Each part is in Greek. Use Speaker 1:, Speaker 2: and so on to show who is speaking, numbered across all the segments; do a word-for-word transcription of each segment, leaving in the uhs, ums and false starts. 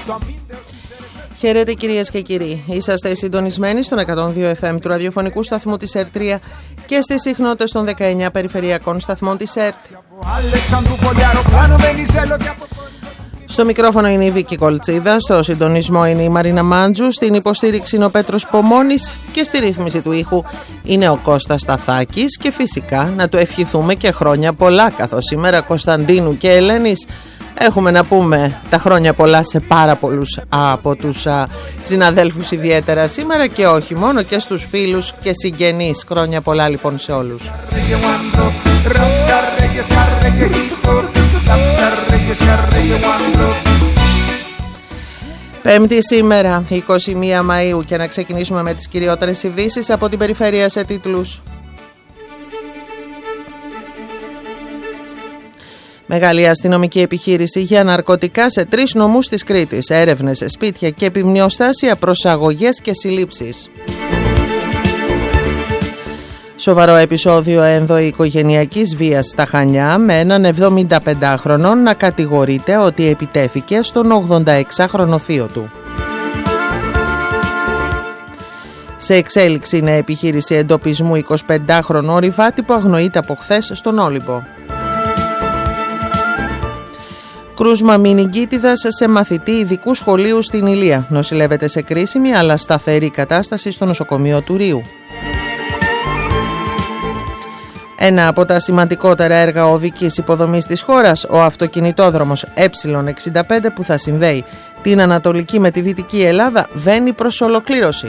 Speaker 1: Χαίρετε κυρίες και κύριοι. Είσαστε συντονισμένοι στον εκατόν δύο εφ εμ του ραδιοφωνικού σταθμού της ΕΡΤ τρία και στις συχνότητες των δεκαεννιά περιφερειακών σταθμών της ΕΡΤ. Στο μικρόφωνο είναι η Βίκη Κολτσίδα, στο συντονισμό είναι η Μαρίνα Μάντζου, στην υποστήριξη είναι ο Πέτρος Πομώνης και στη ρύθμιση του ήχου είναι ο Κώστας Σταθάκης και φυσικά να του ευχηθούμε και χρόνια πολλά, καθώς σήμερα Κωνσταντίνου και Ελένης έχουμε να πούμε τα χρόνια πολλά σε πάρα πολλούς από τους α, συναδέλφους ιδιαίτερα σήμερα και όχι μόνο, και στους φίλους και συγγενείς. Χρόνια πολλά λοιπόν σε όλους. Πέμπτη σήμερα, είκοσι μία Μαΐου, και να ξεκινήσουμε με τις κυριότερες ειδήσεις από την περιφέρεια σε τίτλους. Μεγάλη αστυνομική επιχείρηση για ναρκωτικά σε τρεις νομούς της Κρήτης. Έρευνες σε σπίτια και επιμνιοστάσια, προσαγωγές και συλλήψεις. Σοβαρό επεισόδιο ενδοοικογενειακής βίας στα Χανιά, με έναν εβδομηνταπεντάχρονο να κατηγορείται ότι επιτέθηκε στον ογδονταεξάχρονο θείο του. Σε εξέλιξη είναι επιχείρηση εντοπισμού εικοσιπεντάχρονου ορειβάτη που αγνοείται από χθες στον Όλυμπο. Κρούσμα μηνυγκίτιδας σε μαθητή ειδικού σχολείου στην Ηλία. Νοσηλεύεται σε κρίσιμη αλλά σταθερή κατάσταση στο νοσοκομείο του Ρίου. Ένα από τα σημαντικότερα έργα οδικής υποδομής της χώρας, ο αυτοκινητόδρομος Ε εξήντα πέντε που θα συνδέει την Ανατολική με τη Δυτική Ελλάδα, βαίνει προς ολοκλήρωση.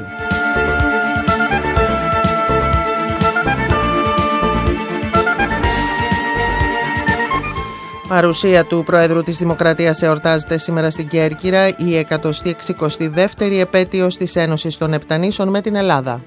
Speaker 1: Παρουσία του Προέδρου της Δημοκρατίας εορτάζεται σήμερα στην Κέρκυρα, η εκατοστή εξηκοστή δεύτερη επέτειος της Ένωσης των Επτανήσων με την Ελλάδα.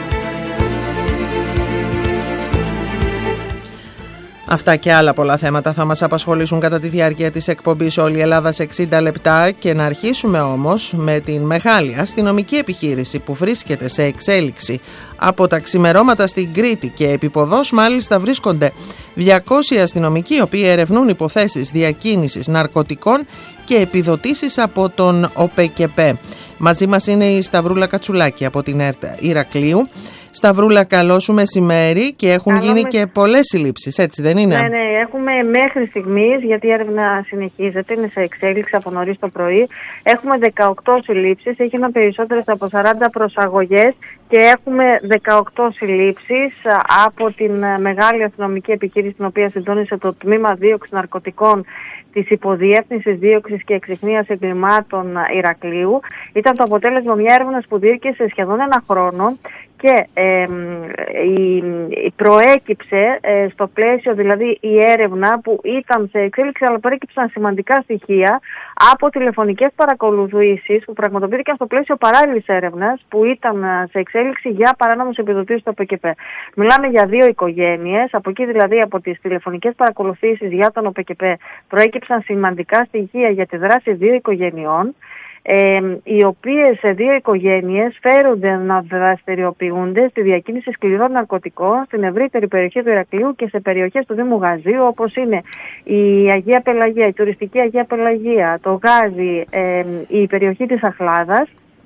Speaker 1: Αυτά και άλλα πολλά θέματα θα μας απασχολήσουν κατά τη διάρκεια της εκπομπής Όλη η Ελλάδα σε εξήντα λεπτά, και να αρχίσουμε όμως με την μεγάλη αστυνομική επιχείρηση που βρίσκεται σε εξέλιξη από τα ξημερώματα στην Κρήτη, και επιποδός μάλιστα βρίσκονται διακόσιοι αστυνομικοί οι οποίοι ερευνούν υποθέσεις διακίνησης ναρκωτικών και επιδοτήσεις από τον ΟΠΕΚΕΠΕ. Μαζί μας είναι η Σταυρούλα Κατσουλάκη από την ΕΡΤ Ηρακλείου. Σταυρούλα, καλό σου μεσημέρι, και έχουν καλό γίνει με... και πολλές συλλήψεις, έτσι δεν είναι?
Speaker 2: Ναι, ναι, έχουμε μέχρι στιγμής, γιατί η έρευνα συνεχίζεται, είναι σε εξέλιξη από νωρίς το πρωί. Έχουμε δεκαοκτώ συλλήψεις, έγιναν περισσότερες από σαράντα προσαγωγές και έχουμε δεκαοκτώ συλλήψεις από την μεγάλη αστυνομική επιχείρηση, την οποία συντόνισε το Τμήμα Δίωξης Ναρκωτικών της Υποδιεύθυνσης Δίωξης και Εξυχνίας Εγκλημάτων Ηρακλείου. Ήταν το αποτέλεσμα μια έρευνα που διήρκησε σχεδόν ένα χρόνο και ε, η, η προέκυψε ε, στο πλαίσιο, δηλαδή η έρευνα που ήταν σε εξέλιξη, αλλά προέκυψαν σημαντικά στοιχεία από τηλεφωνικές παρακολουθήσεις που πραγματοποιήθηκαν στο πλαίσιο παράλληλης έρευνας που ήταν σε εξέλιξη για παράνομους επιδοτήσεις στο ΟΠΕΚΕΠΕ. Μιλάμε για δύο οικογένειες, από εκεί δηλαδή από τις τηλεφωνικές παρακολουθήσεις για τον ΟΠΕΚΕΠΕ προέκυψαν σημαντικά στοιχεία για τη δράση δύο οικογενειών, Ε, οι οποίες σε δύο οικογένειες φέρονται να δραστηριοποιούνται στη διακίνηση σκληρών ναρκωτικών στην ευρύτερη περιοχή του Ηρακλείου και σε περιοχές του Δήμου Γαζίου, όπως είναι η Αγία Πελαγία, η τουριστική Αγία Πελαγία, το Γάζι, ε, η περιοχή της Αχλάδας.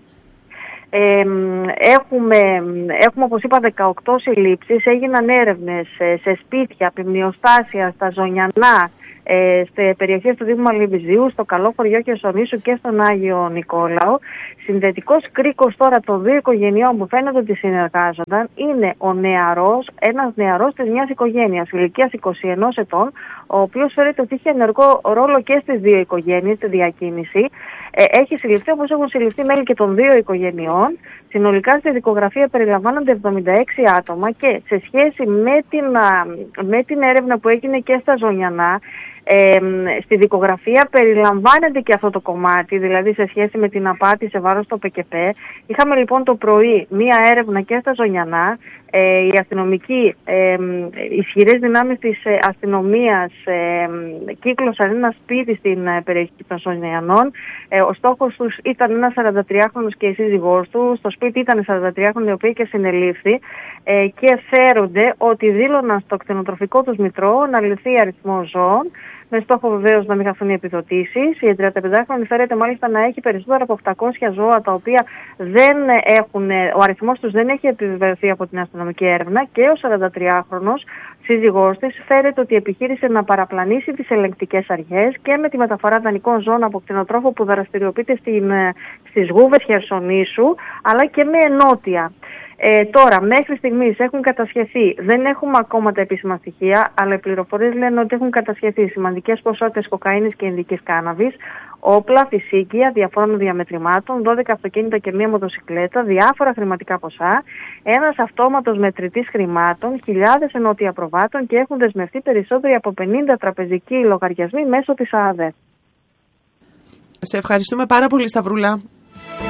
Speaker 2: Ε, έχουμε, έχουμε, όπως είπα, δεκαοκτώ συλλήψεις. Έγιναν έρευνες σε, σε σπίτια, ποιμνιοστάσια, στα Ζωνιανά, Ε, σε περιοχές του Δήμου Μαλιβιζίου, στο Καλό Χωριό και Σονήσου και στον Άγιο Νικόλαο. Συνδετικός κρίκος τώρα των δύο οικογενειών που φαίνεται ότι συνεργάζονταν είναι ο νεαρός, ένας νεαρός της μιας οικογένειας ηλικίας είκοσι ενός ετών, ο οποίος φαίνεται ότι είχε ενεργό ρόλο και στις δύο οικογένειες στη διακίνηση. Ε, έχει συλληφθεί, όπως έχουν συλληφθεί μέλη και των δύο οικογενειών. Συνολικά στη δικογραφία περιλαμβάνονται εβδομήντα έξι άτομα, και σε σχέση με την, με την έρευνα που έγινε και στα Ζωνιανά, Ε, στη δικογραφία περιλαμβάνεται και αυτό το κομμάτι, δηλαδή σε σχέση με την απάτη σε βάρος του ΟΠΕΚΕΠΕ. Είχαμε λοιπόν το πρωί μία έρευνα και στα Ζωνιανά. Ε, οι αστυνομικοί, ε, ισχυρές δυνάμεις της ε, αστυνομίας ε, κύκλωσαν ένα σπίτι στην ε, περιοχή των Ζωνιανών. Ε, ο στόχος τους ήταν ένας σαραντατριάχρονος και η σύζυγός του. Στο σπίτι ήταν σαραντατριάχρονοι, οι οποίοι και συνελήφθη ε, και φέρονται ότι δήλωναν στο κτηνοτροφικό τους μητρό να ληφθεί αριθμό ζώων. με στόχο βεβαίως να μην χαθούν οι επιδοτήσεις. Η τριανταπεντάχρονη φέρεται μάλιστα να έχει περισσότερα από οκτακόσια ζώα, τα οποία δεν έχουν, ο αριθμός τους δεν έχει επιβεβαιωθεί από την αστυνομική έρευνα, και ο σαραντατριάχρονος σύζυγός της φέρεται ότι επιχείρησε να παραπλανήσει τις ελεγκτικές αρχές και με τη μεταφορά δανεικών ζώων από κτηνοτρόφο που δραστηριοποιείται στην, στις Γούβες Χερσονήσου, αλλά και με ενότια. Ε, τώρα, μέχρι στιγμής έχουν κατασχεθεί, δεν έχουμε ακόμα τα επίσημα στοιχεία, αλλά οι πληροφορίες λένε ότι έχουν κατασχεθεί σημαντικές ποσότητες κοκαίνης και ινδικής κάναβης, όπλα, φυσίκια διαφόρων διαμετρημάτων, δώδεκα αυτοκίνητα και μία μοτοσικλέτα, διάφορα χρηματικά ποσά, ένας αυτόματος μετρητής χρημάτων, χιλιάδες ενότια προβάτων, και έχουν δεσμευτεί περισσότεροι από πενήντα τραπεζικοί λογαριασμοί μέσω της ΑΑΔΕ.
Speaker 1: Σε ευχαριστούμε πάρα πολύ, Σταυρούλα.